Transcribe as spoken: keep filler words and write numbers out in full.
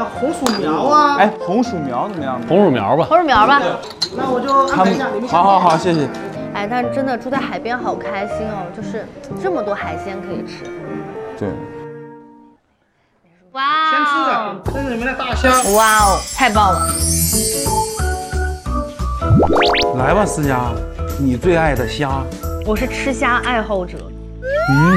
红薯苗啊。 哎，红薯苗怎么样？ 红薯苗吧， 红薯苗吧。 那我就安排一下你们。 好好好，谢谢。 哎，但是真的住在海边好开心哦，就是这么多海鲜可以吃。 对。 哇先吃哦！ 的，这是你们的大虾。 哇哦，太棒了！ 来吧，思佳，你最爱的虾。 我是吃虾爱好者。 嗯，